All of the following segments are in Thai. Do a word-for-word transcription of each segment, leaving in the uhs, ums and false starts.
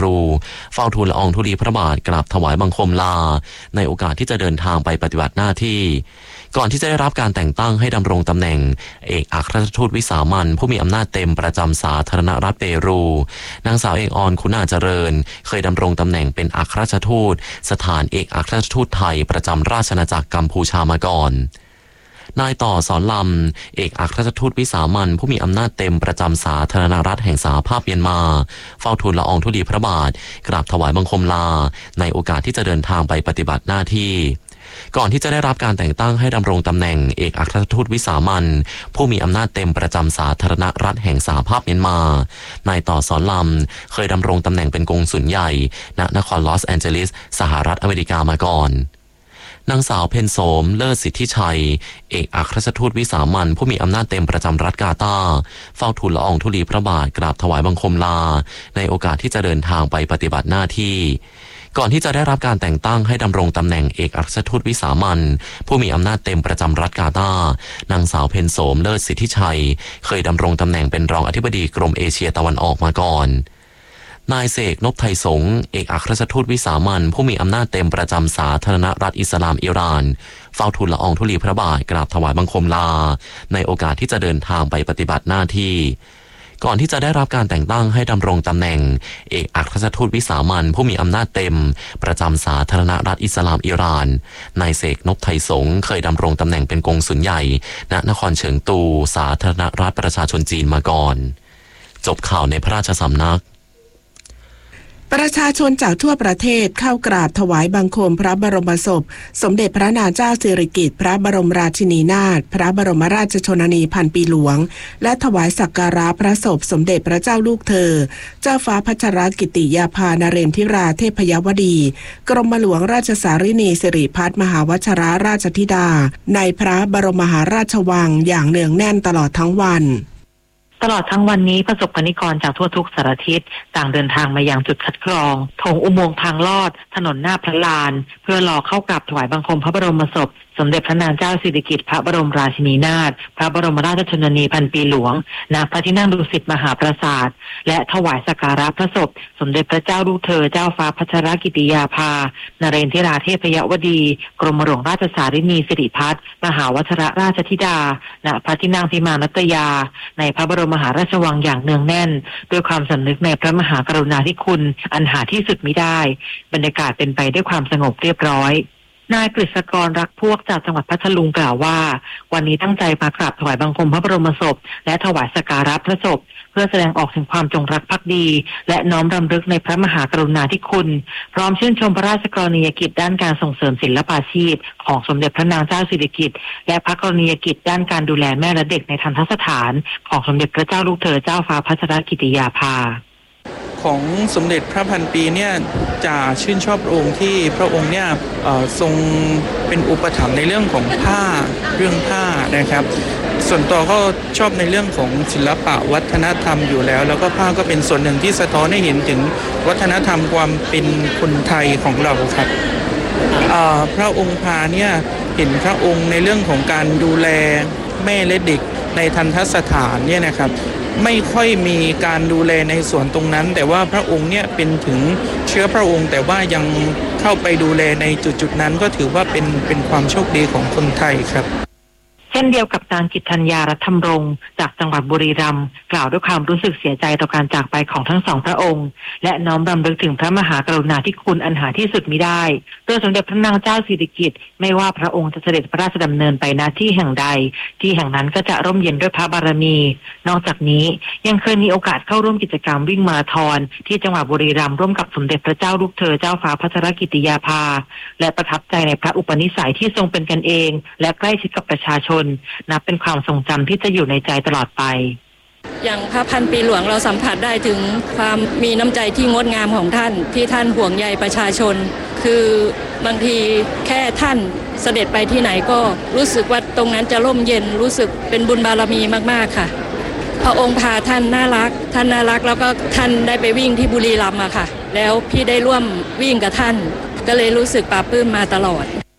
รูเฝ้าทูลละอองธุลีพระบาทกราบถวายบังคมลาในโอกาสที่จะเดินทางไปปฏิบัติหน้าที่ก่อนที่จะได้รับการแต่งตั้งให้ดำรงตำแหน่งเอกอัครราชทูตวิสามัญผู้มีอำนาจเต็มประจำสาธารณรัฐเปรูนางสาวเอกออนคุณาเจริญเคยดำรงตำแหน่งเป็นอัครราชทูตสถานเอกอัครราชทูตไทยประจำราชอาณาจักรกัมพูชามาก่อนนายต่อสอนลำเอกอัครราชทูตวิสามัญผู้มีอำนาจเต็มประจำสาธารณรัฐแห่งสหภาพเมียนมาเฝ้าทูลละอองธุลีพระบาทกราบถวายบังคมลาในโอกาสที่จะเดินทางไปปฏิบัติหน้าที่ก่อนที่จะได้รับการแต่งตั้งให้ดำรงตำแหน่งเอกอัครราชทูตวิสามัญผู้มีอำนาจเต็มประจำสาธารณรัฐแห่งสหภาพเมียนมานายต่อสอนลำเคยดำรงตำแหน่งเป็นกงสุลใหญ่ณนครลอสแอนเจลิสสหรัฐอเมริกามาก่อนนางสาวเพ็ญโสมเลิศสิทธิชัยเอกอัครราชทูตวิสามัญผู้มีอำนาจเต็มประจำรัฐกาตาร์เฝ้าทูลละอองธุลีพระบาทกราบถวายบังคมลาในโอกาสที่จะเดินทางไปปฏิบัติหน้าที่ก่อนที่จะได้รับการแต่งตั้งให้ดำรงตำแหน่งเอกอัครราชทูตวิสามัญผู้มีอำนาจเต็มประจำรัฐกาตาร์นางสาวเพ็ญโสมเลิศสิทธิชัยเคยดำรงตำแหน่งเป็นรองอธิบดีกรมเอเชียตะวันออกมาก่อนนายเสกนพไทยสงฆ์เอกอัครราชทูตวิสามัญผู้มีอำนาจเต็มประจำสาธารณรัฐอิสลามอิหร่านเฝ้าทูลละอองธุลีพระบาทกราบถวายบังคมลาในโอกาสที่จะเดินทางไปปฏิบัติหน้าที่ก่อนที่จะได้รับการแต่งตั้งให้ดำรงตำแหน่งเอกอัครราชทูตวิสามัญผู้มีอำนาจเต็มประจำสาธารณรัฐอิสลามอิหร่านนายเสกนพไทยสงฆ์เคยดำรงตำแหน่งเป็นกงสุลใหญ่ณนครเฉิงตูสาธารณรัฐประชาชนจีนมาก่อนจบข่าวในพระราชสำนักประชาชนจากทั่วประเทศเข้ากราบถวายบังคมพระบรมศพสมเด็จพระนางเจ้าสิริกิติ์พระบรมราชินีนาถพระบรมราชชนนีพันปีหลวงและถวายสักการะพระศพสมเด็จพระเจ้าลูกเธอเจ้าฟ้าพัชรกิติยาภานเรนทิราเทพยวดีกรมหลวงราชสารินีสิริพัฒน์มหาวชรราชธิดาในพระบรมมหาราชวังอย่างเนืองแน่นตลอดทั้งวันตลอดทั้งวันนี้ประสบกนิกรจากทั่วทุกสารทิศต่างเดินทางมายังจุดคัดกรองโถงอุโมงค์ทางลอดถนนหน้าพระลานเพื่อรอเข้ากราบถวายบังคมพระบรมศพสมเด็จพระนางเจ้าสิริกิติ์พระบรมราชินีนาถพระบรมราชชนนีพันปีหลวงณพระที่นั่งดุสิตมหาปราสาทและถวายสักการะพระศพสมเด็จพระเจ้าลูกเธอเจ้าฟ้าพัชรกิติยาภานเรนทิราเทพยวดีกรมหลวงราชสารินีสิริพัฒน์มหาวชรราชธิดาณพระที่นั่งพิมานนัตยาในพระบรมมหาราชวังอย่างเนืองแน่นด้วยความสำนึกในพระมหากรุณาธิคุณอันหาที่สุดมิได้บรรยากาศเป็นไปด้วยความสงบเรียบร้อยนายกฤษกรรักพวกจากจังหวัดพัทลุงกล่าวว่าวันนี้ตั้งใจมากราบถวายบังคมพระบรมศพและถวายสักการะพระศพเพื่อแสดงออกถึงความจงรักภักดีและน้อมรำลึกในพระมหากรุณาธิคุณพร้อมชื่นชมพระราชกรณียกิจด้านการส่งเสริมศิลปาชีพของสมเด็จพระนางเจ้าสิริกิติ์และพระกรณียกิจด้านการดูแลแม่และเด็กในทัณฑสถานของสมเด็จพระเจ้าลูกเธอเจ้าฟ้าพัชรกิติยาภาของสมเด็จพระพันปีเนี่ยจะชื่นชอบพระองค์ที่พระองค์เนี่ยทรงเป็นอุปถัมภ์ในเรื่องของผ้าเรื่องผ้านะครับส่วนตัวก็ชอบในเรื่องของศิลปะวัฒนธรรมอยู่แล้วแล้วก็ผ้าก็เป็นส่วนหนึ่งที่สะท้อนให้เห็นถึงวัฒนธรรมความเป็นคนไทยของเราครับพระองค์พาเนี่ยเห็นพระองค์ในเรื่องของการดูแลแม่และเด็กในทัณฑสถานเนี่ยนะครับไม่ค่อยมีการดูแลในส่วนตรงนั้นแต่ว่าพระองค์เนี่ยเป็นถึงเชื้อพระองค์แต่ว่ายังเข้าไปดูแลในจุดๆนั้นก็ถือว่าเป็นเป็นความโชคดีของคนไทยครับเช่นเดียวกับนางกิตตัญญารัตน์ธรรมรงค์จากจังหวัดบุรีรัมย์กล่าวด้วยความรู้สึกเสียใจต่อการจากไปของทั้งสองพระองค์และน้อมรำลึกถึงพระมหากรุณาธิคุณอันหาที่สุดมิได้โดยสมเด็จพระนางเจ้าสิริกิติ์ไม่ว่าพระองค์จะเสด็จพระราชดำเนินไปณที่แห่งใดที่แห่งนั้นก็จะร่มเย็นด้วยพระบารมีนอกจากนี้ยังเคยมีโอกาสเข้าร่วมกิจกรรมวิ่งมาราธอนที่จังหวัดบุรีรัมย์ร่วมกับสมเด็จพระเจ้าลูกเธอเจ้าฟ้าพัชรกิติยาภาและประทับใจในพระอุปนิสัยที่ทรงเป็นกันเองและใกล้ชิดกับประชาชนนับเป็นความทรงจำที่จะอยู่ในใจตลอดไปอย่างพระพันปีหลวงเราสัมผัสได้ถึงความมีน้ำใจที่งดงามของท่านที่ท่านห่วงใยประชาชนคือบางทีแค่ท่านเสด็จไปที่ไหนก็รู้สึกว่าตรงนั้นจะร่มเย็นรู้สึกเป็นบุญบารมีมากๆค่ะพระองค์พาท่านน่ารักท่านน่ารักแล้วก็ท่านได้ไปวิ่งที่บุรีรัมย์อะค่ะแล้วพี่ได้ร่วมวิ่งกับท่านก็เลยรู้สึกปลาปลื้มมาตลอดท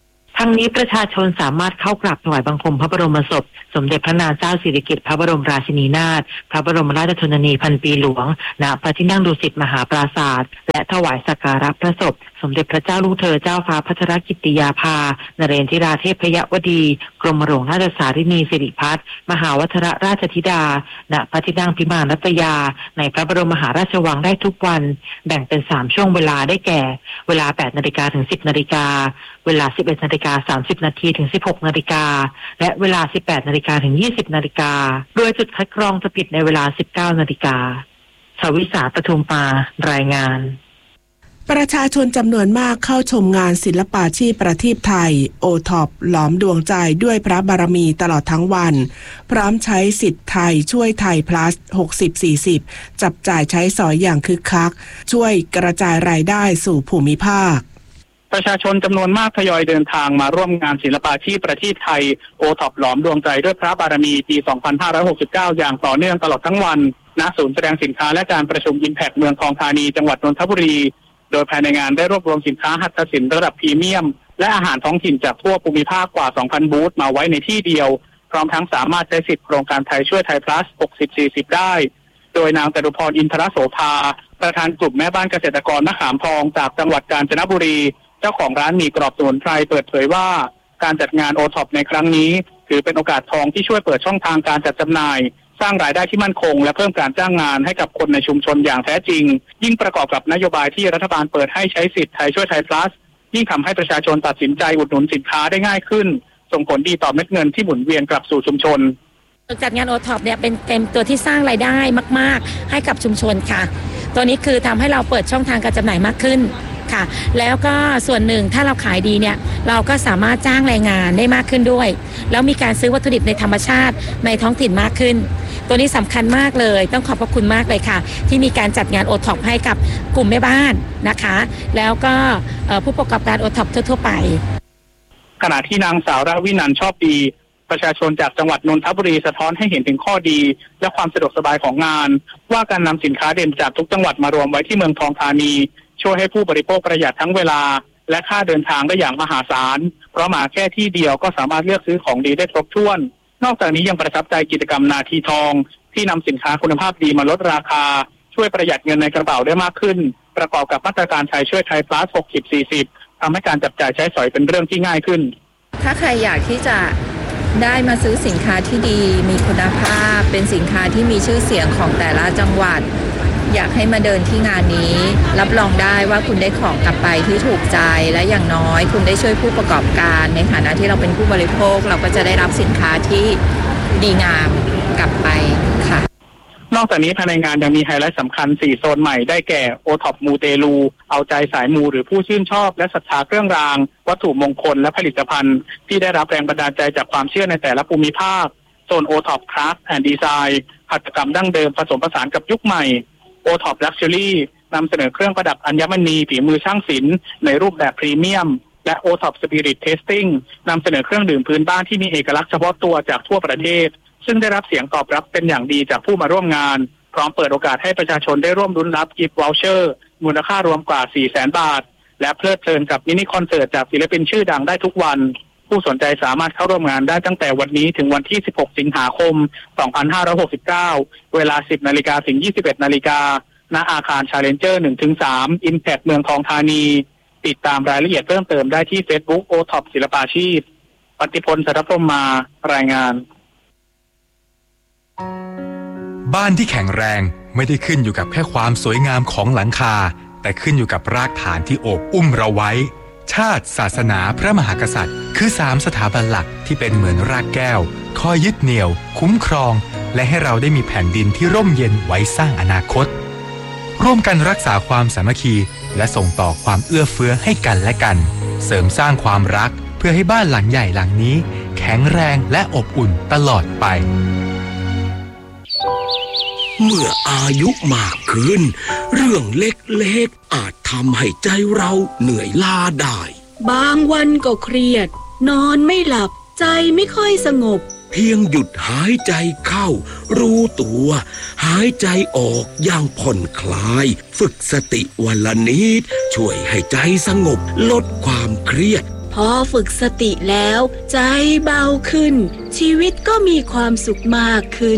ทั้งนี้ประชาชนสามารถเข้ากราบถวายบังคมพระบรมศพสมเด็จพระนางเจ้าสิริกิติ์พระบรมราชินีนาถพระบรมราชชนนีพันปีหลวงณพระที่นั่งดุสิตมหาปราสาทและถวายสักการะพระศพสมเด็จพระเจ้าลูกเธอเจ้าฟ้าพัชรกิติยาภานเรนทิราเทพยวดีกรมหลวงราชสารินีสิริพัฒน์มหาวัชรราชธิดาณพระที่นั่งพิมานรัตยาในพระบรมมหาราชวังได้ทุกวันแบ่งเป็นสามช่วงเวลาได้แก่เวลาแปดนาฬิกาถึงสิบนาฬิกาเวลาสิบเอ็ดนาฬิกาสามสิบนาทีถึงสิบหกนาฬิกาและเวลาสิบแปดนาฬิกาถึงยี่สิบนาฬิกาโดยจุดคัดกรองจะปิดในเวลาสิบเก้านาฬิกาชวิสาปทุมปารายงานประชาชนจำนวนมากเข้าชมงานศิลปาชีพประทีปไทยโอท็อปหลอมดวงใจด้วยพระบารมีตลอดทั้งวันพร้อมใช้สิทธิ์ไทยช่วยไทย plus หกสิบ สี่สิบจับจ่ายใช้สอยอย่างคึกคักช่วยกระจายรายได้สู่ภูมิภาคประชาชนจำนวนมากทยอยเดินทางมาร่วมงานศิลปาชีพประทีปไทยโอท็อปหลอมดวงใจด้วยพระบารมีปี สองพันห้าร้อยหกสิบเก้า อย่างต่อเนื่องตลอดทั้งวันณศูนย์แสดงสินค้าและการประชุม Impact เมืองทองธานีจังหวัดนนทบุรีโดยภายในงานได้รวบรวมสินค้าหัตถศิลป์ระดับพรีเมียมและอาหารท้องถิ่นจากทั่วภูมิภาคกว่า สองพัน บูธมาไว้ในที่เดียวพร้อมทั้งสามารถใช้สิทธิโครงการไทยช่วยไทย plus หกสิบ สี่สิบได้โดยนางจตุพรอินทรโสภาประธานกลุ่มแม่บ้านเกษตรกรมะขามทองจากจังหวัดกาญจนบุรีเจ้าของร้านหมี่กรอบสมุนไพรเปิดเผยว่าการจัดงานโอท็อปในครั้งนี้ถือเป็นโอกาสทองที่ช่วยเปิดช่องทางการจัดจำหน่ายสร้างรายได้ที่มั่นคงและเพิ่มการจ้างงานให้กับคนในชุมชนอย่างแท้จริงยิ่งประกอบกับนโยบายที่รัฐบาลเปิดให้ใช้สิทธิ์ไทยช่วยไทย plus ยิ่งทำให้ประชาชนตัดสินใจอุดหนุนสินค้าได้ง่ายขึ้นส่งผลดีต่อเม็ดเงินที่หมุนเวียนกลับสู่ชุมชนจัดงานโอท็อปเนี่ยเป็นเต็มตัวที่สร้างรายได้มากๆให้กับชุมชนค่ะตัวนี้คือทำให้เราเปิดช่องทางการจำหน่ายมากขึ้นค่ะแล้วก็ส่วนหนึ่งถ้าเราขายดีเนี่ยเราก็สามารถจ้างแรงงานได้มากขึ้นด้วยแล้วมีการซื้อวัตถุดิบในธรรมชาติในท้องถิ่นมากขึ้นตัวนี้สำคัญมากเลยต้องขอบพระคุณมากเลยค่ะที่มีการจัดงานโอท็อปให้กับกลุ่มแม่บ้านนะคะแล้วก็ผู้ประกอบการโอท็อปทั่วๆไปขณะที่นางสาวราวินันท์ชอบดีประชาชนจากจังหวัดนนทบุรีสะท้อนให้เห็นถึงข้อดีและความสะดวกสบายของงานว่าการนำสินค้าเด่นจากทุกจังหวัดมารวมไว้ที่เมืองทองธานีช่วยให้ผู้บริโภคประหยัดทั้งเวลาและค่าเดินทางได้อย่างมหาศาลเพราะมาแค่ที่เดียวก็สามารถเลือกซื้อของดีได้ครบถ้วนนอกจากนี้ยังประทับใจกิจกรรมนาทีทองที่นำสินค้าคุณภาพดีมาลดราคาช่วยประหยัดเงินในกระเป๋าได้มากขึ้นประกอบกับมาตรการไทยช่วยไทย plus หกสิบ สี่สิบทำให้การจับจ่ายใช้สอยเป็นเรื่องที่ง่ายขึ้นถ้าใครอยากที่จะได้มาซื้อสินค้าที่ดีมีคุณภาพเป็นสินค้าที่มีชื่อเสียงของแต่ละจังหวัดอยากให้มาเดินที่งานนี้รับรองได้ว่าคุณได้ของกลับไปที่ถูกใจและอย่างน้อยคุณได้ช่วยผู้ประกอบการในฐานะที่เราเป็นผู้บริโภคเราก็จะได้รับสินค้าที่ดีงามกลับไปค่ะนอกจากนี้ภายในงานยังมีไฮไลท์สำคัญสี่โซนใหม่ได้แก่โอท็อปมูเตลูเอาใจสายมูหรือผู้ชื่นชอบและศรัทธาเครื่องรางวัตถุมงคลและผลิตภัณฑ์ที่ได้รับแรงบันดาลใจจากความเชื่อในแต่ละภูมิภาคโซนโอท็อปคราฟต์แอนด์ดีไซน์หัตถกรรมดั้งเดิมผสมผสานกับยุคใหม่โอท็อปลักชัวรี่นำเสนอเครื่องประดับอัญมณีฝีมือช่างศิลป์ในรูปแบบพรีเมียมและโอท็อปสปิริตเทสติ้งนำเสนอเครื่องดื่มพื้นบ้านที่มีเอกลักษณ์เฉพาะตัวจากทั่วประเทศซึ่งได้รับเสียงตอบรับเป็นอย่างดีจากผู้มาร่วมงานพร้อมเปิดโอกาสให้ประชาชนได้ร่วมลุ้นรับกิฟต์วอลเชอร์มูลค่ารวมกว่า สี่แสน บาทและเพลิดเพลินกับมินิคอนเสิร์ตจากศิลปินชื่อดังได้ทุกวันผู้สนใจสามารถเข้าร่วมงานได้ตั้งแต่วันนี้ถึงวันที่สิบหกสิงหาคมสองพันห้าร้อยหกสิบเก้าเวลา สิบนาฬิกาถึง ยี่สิบเอ็ดนาฬิกาณอาคาร Challenger หนึ่งถึงสาม Impact เมืองทองธานีติดตามรายละเอียดเพิ่มเติมได้ที่ Facebook โอท็อปศิลปาชีพปฏิพลสัทธพรหมมารายงานบ้านที่แข็งแรงไม่ได้ขึ้นอยู่กับแค่ความสวยงามของหลังคาแต่ขึ้นอยู่กับรากฐานที่โอบอุ้มเราไว้ชาติศาสนาพระมหากษัตริย์คือสามสถาบันหลักที่เป็นเหมือนรากแก้วคอยยึดเหนี่ยวคุ้มครองและให้เราได้มีแผ่นดินที่ร่มเย็นไว้สร้างอนาคตร่วมกันรักษาความสามัคคีและส่งต่อความเอื้อเฟื้อให้กันและกันเสริมสร้างความรักเพื่อให้บ้านหลังใหญ่หลังนี้แข็งแรงและอบอุ่นตลอดไปเมื่ออายุมากขึ้นเรื่องเล็กๆอาจทำให้ใจเราเหนื่อยล้าได้บางวันก็เครียดนอนไม่หลับใจไม่ค่อยสงบเพียงหยุดหายใจเข้ารู้ตัวหายใจออกอย่างผ่อนคลายฝึกสติวันละนิดช่วยให้ใจสงบลดความเครียดพอฝึกสติแล้วใจเบาขึ้นชีวิตก็มีความสุขมากขึ้น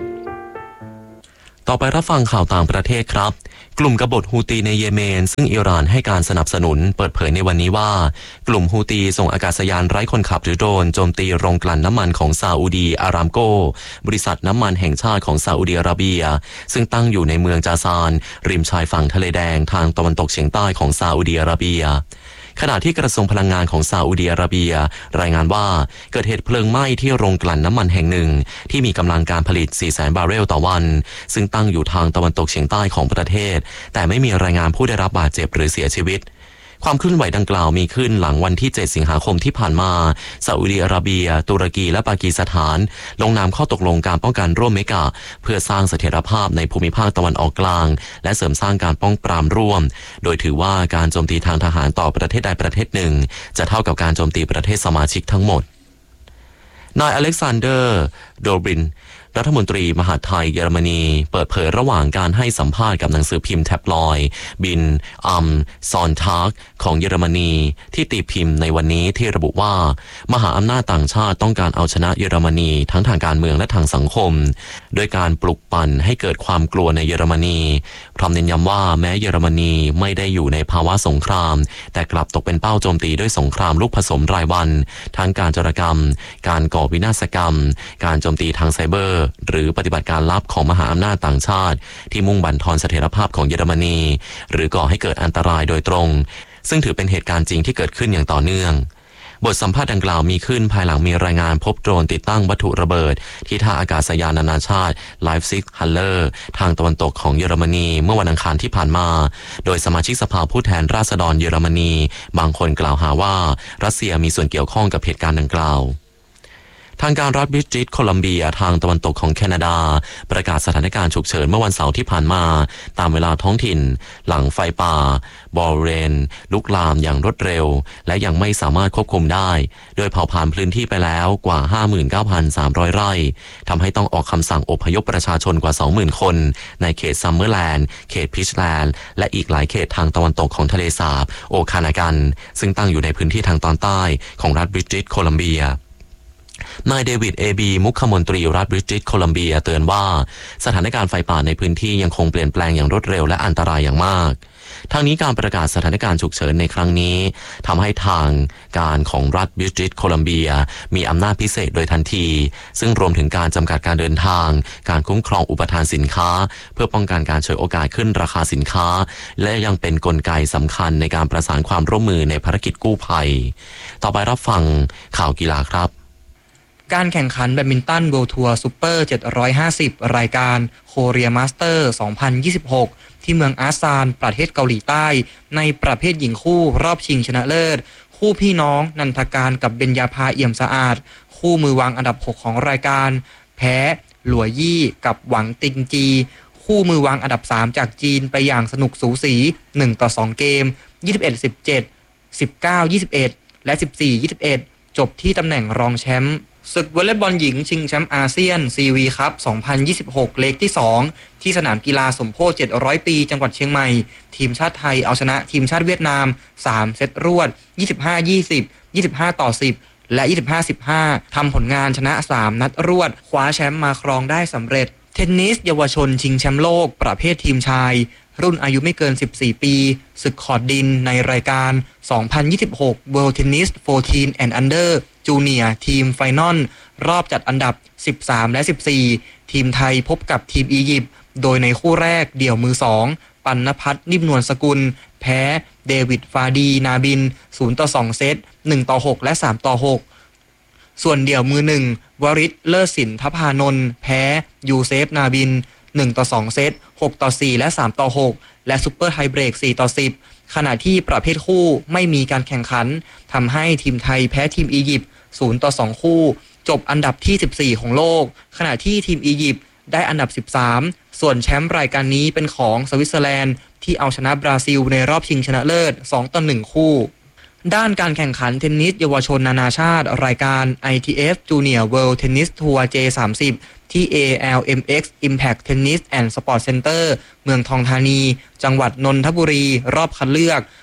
ต่อไปรับฟังข่าวต่างประเทศครับกลุ่มกบฏฮูตีในเยเมนซึ่งอิหร่านให้การสนับสนุนเปิดเผยในวันนี้ว่ากลุ่มฮูตีส่งอากาศยานไร้คนขับหรือโดรนโจมตีโรงกลั่นน้ำมันของซาอุดีอารามโกบริษัทน้ำมันแห่งชาติของซาอุดีอาระเบียซึ่งตั้งอยู่ในเมืองจาซานริมชายฝั่งทะเลแดงทางตะวันตกเฉียงใต้ของซาอุดีอาระเบียขณะที่กระทรวงพลังงานของซาอุดีอาระเบียรายงานว่าเกิดเหตุเพลิงไหม้ที่โรงกลั่นน้ำมันแห่งหนึ่งที่มีกำลังการผลิต สี่แสน บาร์เรลต่อวันซึ่งตั้งอยู่ทางตะวันตกเฉียงใต้ของประเทศแต่ไม่มีรายงานผู้ได้รับบาดเจ็บหรือเสียชีวิตความเคลื่อนไหวดังกล่าวมีขึ้นหลังวันที่เจ็ดสิงหาคมที่ผ่านมาซาอุดิอาระเบียตุรกีและปากีสถานลงนามข้อตกลงการป้องกันร่วมเมกะเพื่อสร้างเสถียรภาพในภูมิภาคตะวันออกกลางและเสริมสร้างการป้องปรามร่วมโดยถือว่าการโจมตีทางทหารต่อประเทศใดประเทศหนึ่งจะเท่ากับการโจมตีประเทศสมาชิกทั้งหมดนายอเล็กซานเดอร์โดบรินรัฐมนตรีมหาดไทยเยอรมนีเปิดเผยระหว่างการให้สัมภาษณ์กับหนังสือพิมพ์แท็บลอยด์บินอัมซอนทาร์กของเยอรมนีที่ตีพิมพ์ในวันนี้ที่ระบุว่ามหาอำนาจต่างชาติต้องการเอาชนะเยอรมนีทั้งทางการเมืองและทางสังคมโดยการปลุกปั่นให้เกิดความกลัวในเยอรมนีพร้อมเน้นย้ำว่าแม้เยอรมนีไม่ได้อยู่ในภาวะสงครามแต่กลับตกเป็นเป้าโจมตีด้วยสงครามลูกผสมรายวันทั้งการโจรกรรมการก่อวินาศกรรมการโจมตีทางไซเบอร์หรือปฏิบัติการลับของมหาอำนาจต่างชาติที่มุ่งบั่นทอนเสถียรภาพของเยอรมนีหรือก่อให้เกิดอันตรายโดยตรงซึ่งถือเป็นเหตุการณ์จริงที่เกิดขึ้นอย่างต่อเนื่องบทสัมภาษณ์ดังกล่าวมีขึ้นภายหลังมีรายงานพบโดรนติดตั้งวัตถุระเบิดที่ท่าอากาศยานนานาชาติไลฟ์ซิกฮัลเลอร์ทางตะวันตกของเยอรมนีเมื่อวันอังคารที่ผ่านมาโดยสมาชิกสภาผู้แทนราษฎรเยอรมนีบางคนกล่าวหาว่ารัสเซียมีส่วนเกี่ยวข้องกับเหตุการณ์ดังกล่าวทางการรัฐบริติชโคลัมเบียทางตะวันตกของแคนาดาประกาศสถานการณ์ฉุกเฉินเมื่อวันเสาร์ที่ผ่านมาตามเวลาท้องถิ่นหลังไฟป่าบอลเรนลุกลามอย่างรวดเร็วและยังไม่สามารถควบคุมได้โดยเผาผลาญพื้นที่ไปแล้วกว่า ห้าหมื่นเก้าพันสามร้อย ไร่ทำให้ต้องออกคำสั่งอพยพประชาชนกว่า สองหมื่น คนในเขตซัมเมอร์แลนด์เขตพิชแลนด์และอีกหลายเขตทางตะวันตกของทะเลสาบโอคานากันซึ่งตั้งอยู่ในพื้นที่ทางตอนใต้ของรัฐบริติชโคลัมเบียนายเดวิดเอบีมุขมนตรีรัฐบริติชโคลัมเบียเตือนว่าสถานการณ์ไฟป่าในพื้นที่ยังคงเปลี่ยนแปลงอย่างรวดเร็วและอันตรายอย่างมากทางนี้การประกาศสถานการณ์ฉุกเฉินในครั้งนี้ทำให้ทางการของรัฐบริติชโคลัมเบียมีอำนาจพิเศษโดยทันทีซึ่งรวมถึงการจำกัดการเดินทางการคุ้มครองอุปทานสินค้าเพื่อป้องกันการฉวยโอกาสขึ้นราคาสินค้าและยังเป็นกลไกสำคัญในการประสานความร่วมมือในภารกิจกู้ภัยต่อไปรับฟังข่าวกีฬาครับการแข่งขันแบดมินตัน World Tour Super เจ็ดร้อยห้าสิบรายการ Korea Master สองพันยี่สิบหกที่เมืองอาซานประเทศเกาหลีใต้ในประเภทหญิงคู่รอบชิงชนะเลิศคู่พี่น้องนันทการกับเบญญาภาเอี่ยมสะอาดคู่มือวางอันดับหกของรายการแพ้หลัวยี่กับหวังติงจีคู่มือวางอันดับสามจากจีนไปอย่างสนุกสูสีหนึ่งต่อสองเกม ยี่สิบเอ็ด สิบเจ็ด สิบเก้า ยี่สิบเอ็ด และ สิบสี่ ยี่สิบเอ็ด จบที่ตำแหน่งรองแชมป์ศึกวอลเลย์บอลหญิงชิงแชมป์อาเซียน ซี วี คัพ สองพันยี่สิบหก เลขที่สองที่สนามกีฬาสมโพธิเจ็ดร้อยปีจังหวัดเชียงใหม่ทีมชาติไทยเอาชนะทีมชาติเวียดนามสามเซตรวด ยี่สิบห้า ยี่สิบ ยี่สิบห้า ต่อ สิบ และ ยี่สิบห้า สิบห้า ทำผลงานชนะสามนัดรวดคว้าแชมป์มาครองได้สำเร็จเทนนิสเยาวชนชิงแชมป์โลกประเภททีมชายรุ่นอายุไม่เกินสิบสี่ปีศึกคอร์ดดินในรายการ สองพันยี่สิบหก World Tennis สิบสี่ and Under Junior Team Final รอบจัดอันดับสิบสามและสิบสี่ทีมไทยพบกับทีมอียิปต์โดยในคู่แรกเดี่ยวมือสองปัณณพัฒน์นิ่มนวลสกุลแพ้เดวิดฟาดีนาบินศูนย์ต่อสองเซตหนึ่งต่อหกและสามต่อหกส่วนเดี่ยวมือหนึ่งวริศเลิศสินทภานนท์แพ้ยูเซฟนาบินหนึ่งต่อสองเซตหกต่อสี่และสามต่อหกและซุปเปอร์ไทเบรกสี่ต่อสิบขณะที่ประเภทคู่ไม่มีการแข่งขันทำให้ทีมไทยแพ้ทีมอียิปต์ศูนย์ต่อสองคู่จบอันดับที่สิบสี่ของโลกขณะที่ทีมอียิปต์ได้อันดับสิบสามส่วนแชมป์รายการนี้เป็นของสวิตเซอร์แลนด์ที่เอาชนะบราซิลในรอบชิงชนะเลิศสองต่อหนึ่งคู่ด้านการแข่งขันเทนนิสเยาวชนนานาชาติรายการ ไอ ที เอฟ Junior World Tennis Tour เจ สามสิบ ที่ เอ แอล เอ็ม เอ็กซ์ Impact Tennis and Sport Center เมืองทองธานีจังหวัดนนทบุรีรอบคัดเลือก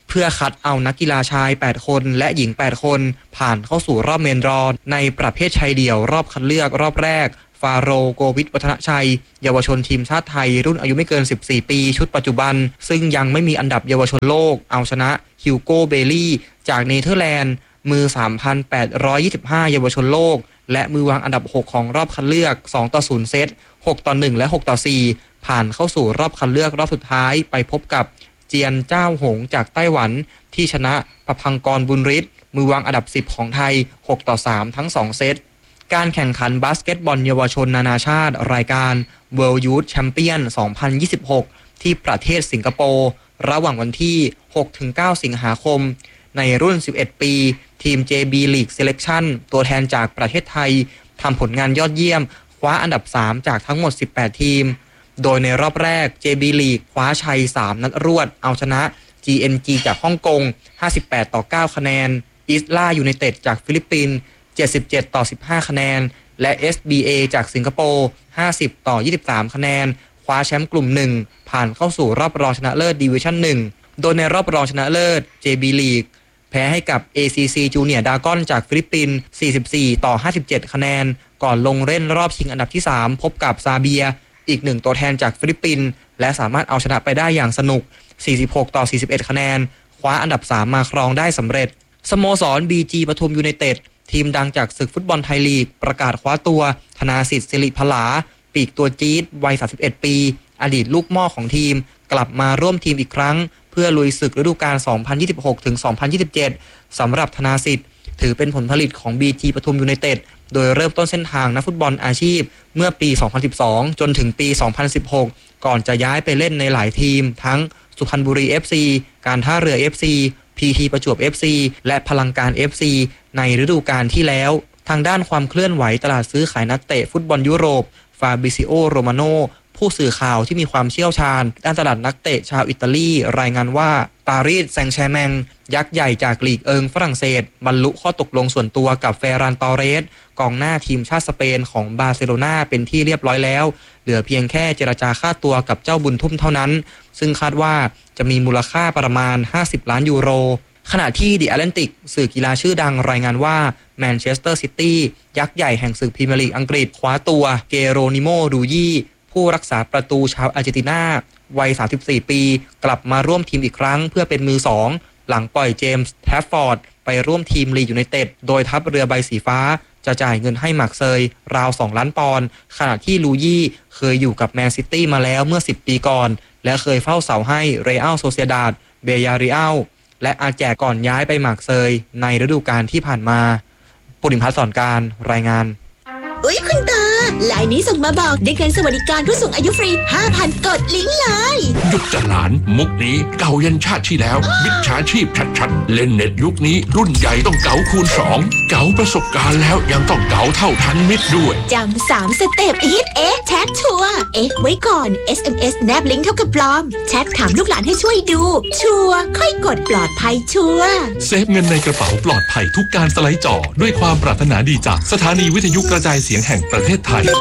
เพื่อคัดเอานักกีฬาชายแปดคนและหญิงแปดคนผ่านเข้าสู่รอบเมนรอในประเภทชายเดี่ยวรอบคัดเลือกรอบแรกฟาโรโกวิทวัฒนชัยเยาวชนทีมชาติไทยรุ่นอายุไม่เกินสิบสี่ปีชุดปัจจุบันซึ่งยังไม่มีอันดับเยาวชนโลกเอาชนะฮิวโกเบลลี่จากเนเธอร์แลนด์มือ สามพันแปดร้อยยี่สิบห้า เยาวชนโลกและมือวางอันดับหกของรอบคัดเลือกสองต่อศูนย์เซตหกต่อหนึ่งและหกต่อสี่ผ่านเข้าสู่รอบคัดเลือกรอบสุดท้ายไปพบกับเจียนเจ้าหงจากไต้หวันที่ชนะประพังกรบุญฤทธิ์มือวางอันดับสิบของไทยหกต่อสามทั้งสองเซตการแข่งขันบาสเกตบอลเยาวชนนานาชาติรายการ World Youth Champion สองพันยี่สิบหกที่ประเทศสิงคโปร์ระหว่างวันที่ หกถึงเก้า สิงหาคมในรุ่นสิบเอ็ดปีทีม เจ บี League Selection ตัวแทนจากประเทศไทยทำผลงานยอดเยี่ยมคว้าอันดับสามจากทั้งหมดสิบแปดทีมโดยในรอบแรก เจ บี League คว้าชัยสามนัดรวดเอาชนะ จี เอ็น จี จากฮ่องกงห้าสิบแปดต่อเก้าคะแนนอิสลายูไนเต็ดจากฟิลิปปินส์เจ็ดสิบเจ็ดต่อสิบห้าคะแนนและ เอส บี เอ จากสิงคโปร์ห้าสิบต่อยี่สิบสามคะแนนคว้าแชมป์กลุ่มหนึ่งผ่านเข้าสู่รอบรองชนะเลิศดิวิชั่นหนึ่งโดยในรอบรองชนะเลิศ เจ บี League แพ้ให้กับ เอ ซี ซี Junior Dragon จากฟิลิปปินส์สี่สิบสี่ต่อห้าสิบเจ็ดคะแนนก่อนลงเล่นรอบชิงอันดับที่สามพบกับซาเบียอีกหนึ่งตัวแทนจากฟิลิปปินส์และสามารถเอาชนะไปได้อย่างสนุกสี่สิบหกต่อสี่สิบเอ็ดคะแนนคว้าอันดับสามมาครองได้สำเร็จสโมสร บี จี ปทุมยูไนเต็ดทีมดังจากศึกฟุตบอลไทยลีกประกาศคว้าตัวธนาสิทธิ์ศิริพลาปีกตัวจี๊ดวัยสามสิบเอ็ดปีอดีตลูกหม้อของทีมกลับมาร่วมทีมอีกครั้งเพื่อลุยศึกฤดูกาล สองพันยี่สิบหกถึงสองพันยี่สิบเจ็ด สำหรับธนาสิทธิ์ถือเป็นผลผลิตของ บี จี ปทุมยูไนเต็ดโดยเริ่มต้นเส้นทางนักฟุตบอลอาชีพเมื่อปี สองพันสิบสอง จนถึงปี สองพันสิบหก ก่อนจะย้ายไปเล่นในหลายทีมทั้งสุพรรณบุรี เอฟ ซี การท่าเรือ เอฟ ซี พี ที ประจวบ เอฟ ซี และพลังการ เอฟ ซี ในฤดูกาลที่แล้วทางด้านความเคลื่อนไหวตลาดซื้อขายนักเตะฟุตบอลยุโรปฟาบริซิโอโรมาโนผู้สื่อข่าวที่มีความเชี่ยวชาญด้านตลาดนักเตะชาวอิตาลีรายงานว่าปารีสแซงต์แชร์แมงยักษ์ใหญ่จากลีกเอิงฝรั่งเศสบรรลุข้อตกลงส่วนตัวกับเฟรานตอเรสกองหน้าทีมชาติสเปนของบาร์เซโลนาเป็นที่เรียบร้อยแล้วเหลือเพียงแค่เจรจาค่าตัวกับเจ้าบุญทุ่มเท่านั้นซึ่งคาดว่าจะมีมูลค่าประมาณห้าสิบล้านยูโรขณะที่ The Atlantic สื่อกีฬาชื่อดังรายงานว่าแมนเชสเตอร์ซิตี้ยักษ์ใหญ่แห่งศึกพรีเมียร์ลีกอังกฤษคว้าตัวเกโรนิโมดูยี่ผู้รักษาประตูชาวอาร์เจนตินาวัยสามสิบสี่ปีกลับมาร่วมทีมอีกครั้งเพื่อเป็นมือสองหลังปล่อยเจมส์แทฟฟอร์ดไปร่วมทีมลีดยูไนเต็ดโดยทัพเรือใบสีฟ้าจะจ่ายเงินให้มาร์เซยราวสองล้านปอนด์ขณะที่ลูยี่เคยอยู่กับแมนซิตี้มาแล้วเมื่อสิบปีก่อนและเคยเฝ้าเสาให้เรอัลโซเซียดาดเบยาริอัลและอาแจกก่อนย้ายไปมาร์เซยในฤดูกาลที่ผ่านมาปุริมพัฒน์สอนการรายงานอุ๊ยคุณตาลายนี้ส่งมาบอกได้เงินสวัสดิการผู้สูงอายุฟรี ห้าพัน กดลิงก์เลยหยุดจะหลานมุกนี้เก่ายันชาติที่แล้วมิจฉาชีพชัดๆเล่นเน็ตยุคนี้รุ่นใหญ่ต้องเก๋าคูณสองเก๋าประสบการณ์แล้วยังต้องเก๋าเท่าทันมิตรด้วยจำสามสเต็ปอีทเอ๊ะแชทชัวร์เอ๊ะไว้ก่อน เอส เอ็ม เอส แนบลิงก์เท่ากับปลอมแชทถามลูกหลานให้ช่วยดูชัวร์ค่อยกดปลอดภัยชัวร์เซฟเงินในกระเป๋าปลอดภัยทุกการสไลด์จอด้วยความปรารถนาดีจากสถานีวิทยุกระจายเสียงแห่งประเทศไทย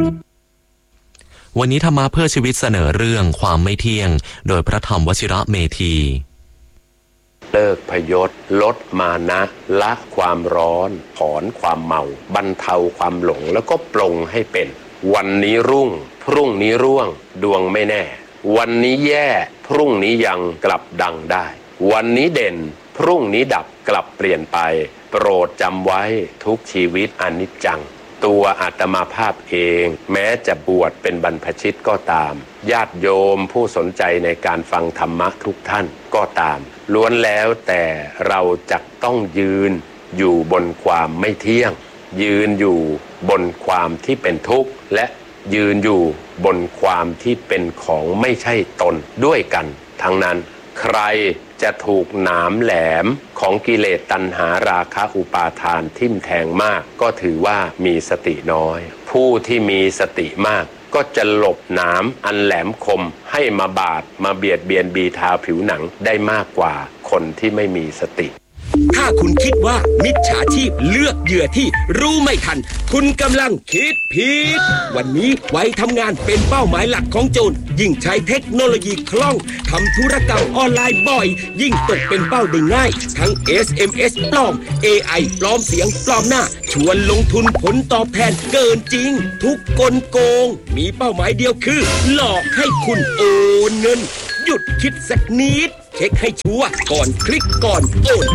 วันนี้ธรรมะเพื่อชีวิตเสนอเรื่องความไม่เที่ยงโดยพระธรรมวชิระเมธีเลิกพยศลดมานะละความร้อนถอนความเมาบรรเทาความหลงแล้วก็ปลงให้เป็นวันนี้รุ่งพรุ่งนี้ร่วงดวงไม่แน่วันนี้แย่พรุ่งนี้ยังกลับดังได้วันนี้เด่นพรุ่งนี้ดับกลับเปลี่ยนไปโปรดจำไว้ทุกชีวิตอนิจจังตัวอาตมาภาพเองแม้จะบวชเป็นบรรพชิตก็ตามญาติโยมผู้สนใจในการฟังธรรมะทุกท่านก็ตามล้วนแล้วแต่เราจะต้องยืนอยู่บนความไม่เที่ยงยืนอยู่บนความที่เป็นทุกข์และยืนอยู่บนความที่เป็นของไม่ใช่ตนด้วยกันทั้งนั้นใครจะถูกหนามแหลมของกิเลสตัณหาราคะอุปาทานทิ่มแทงมากก็ถือว่ามีสติน้อยผู้ที่มีสติมากก็จะหลบหนามอันแหลมคมให้มาบาดมาเบียดเบียนบีทาผิวหนังได้มากกว่าคนที่ไม่มีสติถ้าคุณคิดว่ามิจฉาชีพเลือกเหยื่อที่รู้ไม่ทันคุณกำลังคิดผิดวันนี้ไว้ทำงานเป็นเป้าหมายหลักของโจรยิ่งใช้เทคโนโลยีคล่องทำธุรกรรมออนไลน์บ่อยยิ่งตกเป็นเป้าได้ง่ายทั้ง เอส เอ็ม เอส ปลอม เอ ไอ ปลอมเสียงปลอมหน้าชวนลงทุนผลตอบแทนเกินจริงทุกกลโกงมีเป้าหมายเดียวคือหลอกให้คุณโอนเงินหยุดคิดสักนิดเช็คให้ชัวร์ก่อนคลิกก่อนโอน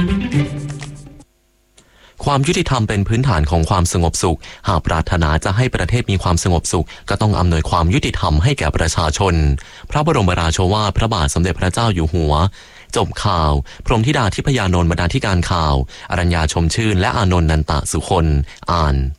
ความยุติธรรมเป็นพื้นฐานของความสงบสุขหากปรารถนาจะให้ประเทศมีความสงบสุขก็ต้องอำนวยความยุติธรรมให้แก่ประชาชนพระบรมราโชวาทพระบาทสมเด็จพระเจ้าอยู่หัวจบข่าวพรหมธิดาทิพยานนท์บรรณาธิการข่าวอรัญญาชมชื่นและอานนท์นันตะสุคนอ่าน